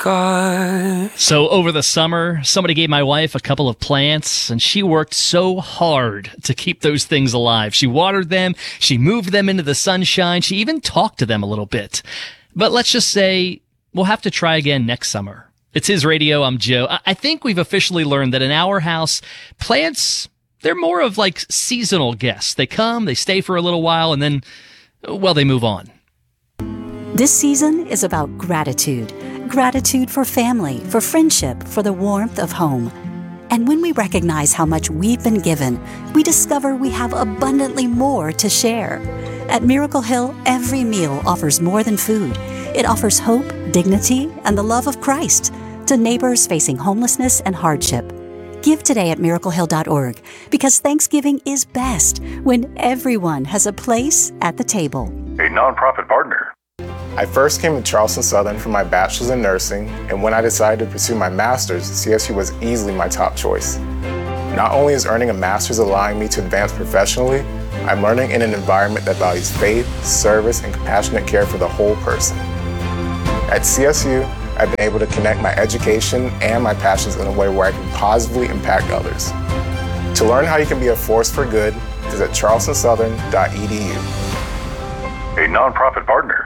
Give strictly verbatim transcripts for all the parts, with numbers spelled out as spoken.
God. So over the summer, somebody gave my wife a couple of plants, and she worked so hard to keep those things alive. She watered them, she moved them into the sunshine, she even talked to them a little bit. But let's just say we'll have to try again next summer. It's His Radio, I'm Joe. I think we've officially learned that in our house, plants, they're more of like seasonal guests. They come, they stay for a little while, and then, well, they move on. This season is about gratitude. Gratitude for family, for friendship, for the warmth of home. And when we recognize how much we've been given, we discover we have abundantly more to share. At Miracle Hill, every meal offers more than food. It offers hope, dignity, and the love of Christ to neighbors facing homelessness and hardship. Give today at miracle hill dot org, because Thanksgiving is best when everyone has a place at the table. A nonprofit partner. I first came to Charleston Southern for my bachelor's in nursing, and when I decided to pursue my master's, C S U was easily my top choice. Not only is earning a master's allowing me to advance professionally, I'm learning in an environment that values faith, service, and compassionate care for the whole person. At C S U, I've been able to connect my education and my passions in a way where I can positively impact others. To learn how you can be a force for good, visit charleston southern dot e d u. A nonprofit partner.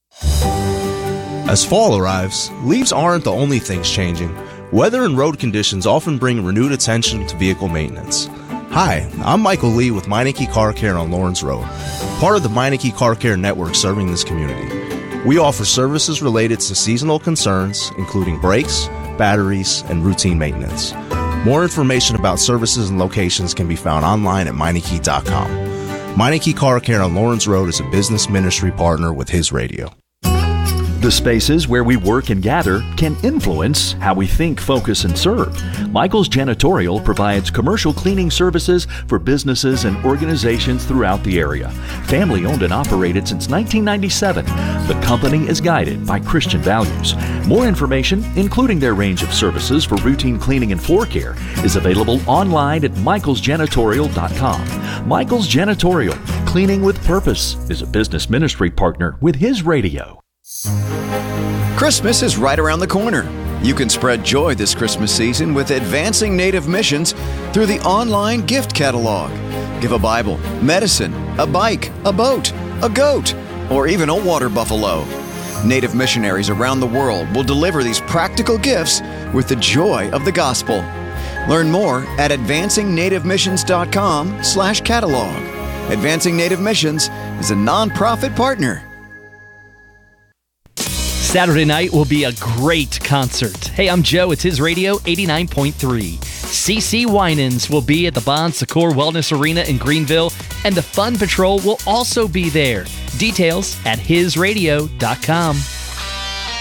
As fall arrives, leaves aren't the only things changing. Weather and road conditions often bring renewed attention to vehicle maintenance. Hi, I'm Michael Lee with Meineke Car Care on Lawrence Road, part of the Meineke Car Care network serving this community. We offer services related to seasonal concerns, including brakes, batteries, and routine maintenance. More information about services and locations can be found online at meineke dot com. Meineke Car Care on Lawrence Road is a business ministry partner with His Radio. The spaces where we work and gather can influence how we think, focus, and serve. Michael's Janitorial provides commercial cleaning services for businesses and organizations throughout the area. Family owned and operated since nineteen ninety-seven, the company is guided by Christian values. More information, including their range of services for routine cleaning and floor care, is available online at michaels janitorial dot com. Michael's Janitorial, cleaning with purpose, is a business ministry partner with His Radio. Christmas is right around the corner. You can spread joy this Christmas season with Advancing Native Missions through the online gift catalog. Give a Bible, medicine, a bike, a boat, a goat, or even a water buffalo. Native missionaries around the world will deliver these practical gifts with the joy of the gospel. Learn more at advancing native missions dot com slash catalog. Advancing Native Missions is a nonprofit partner. Saturday night will be a great concert. Hey, I'm Joe. It's His Radio eighty-nine point three. C C Winans will be at the Bon Secours Wellness Arena in Greenville, and the Fun Patrol will also be there. Details at his radio dot com.